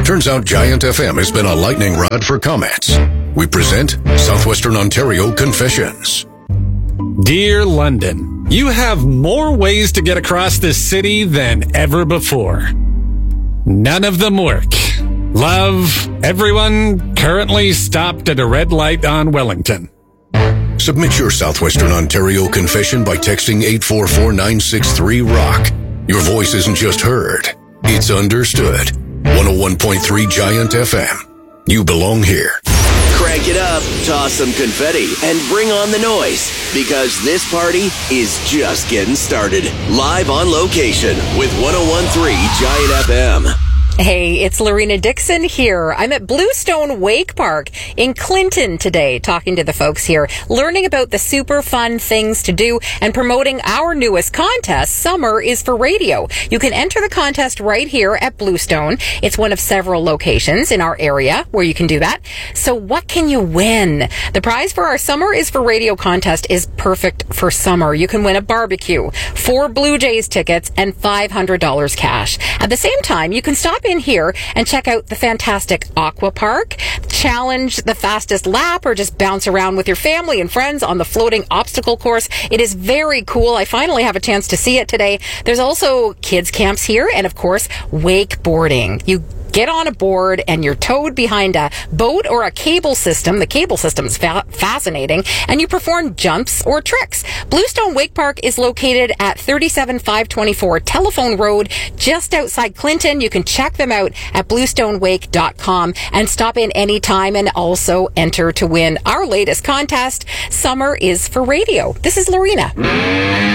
Turns out Giant FM has been a lightning rod for comments. We present Southwestern Ontario Confessions. Dear London, you have more ways to get across this city than ever before. None of them work. Love, everyone currently stopped at a red light on Wellington. Submit your Southwestern Ontario confession by texting 844-963-ROCK. Your voice isn't just heard, it's understood. 101.3 Giant FM. You belong here. Crank it up, toss some confetti, and bring on the noise, because this party is just getting started. Live on location with 101.3 Giant FM. Hey, it's Lorena Dixon here. I'm at Bluestone Wake Park in Clinton today, talking to the folks here, learning about the super fun things to do and promoting our newest contest, Summer is for Radio. You can enter the contest right here at Bluestone. It's one of several locations in our area where you can do that. So what can you win? The prize for our Summer is for Radio contest is perfect for summer. You can win a barbecue, 4 Blue Jays tickets, and $500 cash. At the same time, you can stop in here and check out the fantastic Aqua Park, challenge the fastest lap, or just bounce around with your family and friends on the floating obstacle course. It is very cool. I finally have a chance to see it today. There's also kids camps here and, of course, wakeboarding. You get on a board and you're towed behind a boat or a cable system. The cable system is fascinating, and you perform jumps or tricks. Bluestone Wake Park is located at 37524 Telephone Road, just outside Clinton. You can check them out at bluestonewake.com and stop in anytime and also enter to win our latest contest, Summer is for Radio. This is Lorena.